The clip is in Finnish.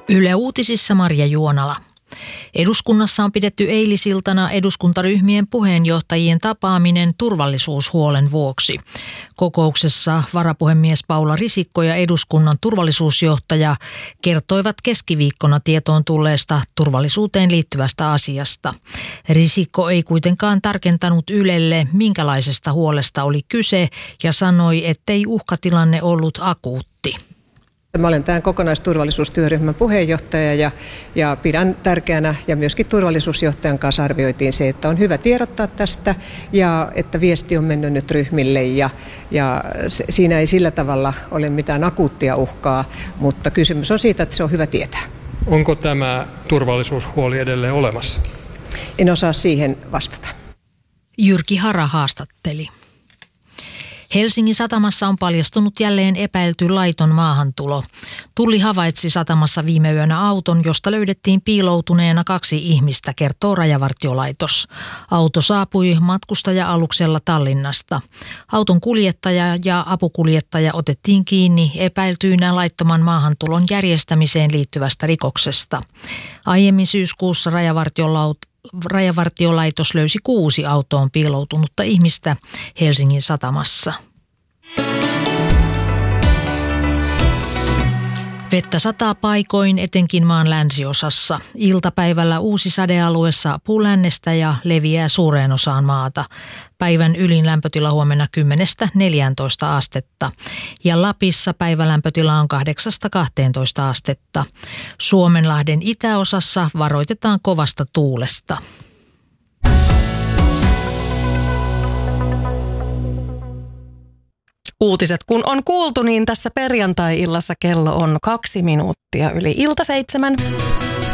Yle Uutisissa Marja Juonala. Eduskunnassa on pidetty eilisiltana eduskuntaryhmien puheenjohtajien tapaaminen turvallisuushuolen vuoksi. Kokouksessa varapuhemies Paula Risikko ja eduskunnan turvallisuusjohtaja kertoivat keskiviikkona tietoon tulleesta turvallisuuteen liittyvästä asiasta. Risikko ei kuitenkaan tarkentanut Ylelle, minkälaisesta huolesta oli kyse, ja sanoi, ettei uhkatilanne ollut akuutti. Mä olen tämän kokonaisturvallisuustyöryhmän puheenjohtaja ja pidän tärkeänä, ja myöskin turvallisuusjohtajan kanssa arvioitiin se, että on hyvä tiedottaa tästä ja että viesti on mennyt nyt ryhmille ja siinä ei sillä tavalla ole mitään akuuttia uhkaa, mutta kysymys on siitä, että se on hyvä tietää. Onko tämä turvallisuushuoli edelleen olemassa? En osaa siihen vastata. Jyrki Hara haastatteli. Helsingin satamassa on paljastunut jälleen epäilty laiton maahantulo. Tulli havaitsi satamassa viime yönä auton, josta löydettiin piiloutuneena 2 ihmistä, kertoo Rajavartiolaitos. Auto saapui matkustaja-aluksella Tallinnasta. Auton kuljettaja ja apukuljettaja otettiin kiinni epäiltyinä laittoman maahantulon järjestämiseen liittyvästä rikoksesta. Aiemmin syyskuussa Rajavartiolaitos löysi 6 autoon piiloutunutta ihmistä Helsingin satamassa. Vettä sataa paikoin, etenkin maan länsiosassa. Iltapäivällä uusi sadealue saapuu lännestä ja leviää suureen osaan maata. Päivän ylin lämpötila huomenna 10–14 astetta. Ja Lapissa päivälämpötila on 8–12 astetta. Suomenlahden itäosassa varoitetaan kovasta tuulesta. Uutiset kun on kuultu, niin tässä perjantai-illassa kello on 2 minuuttia yli 6:00.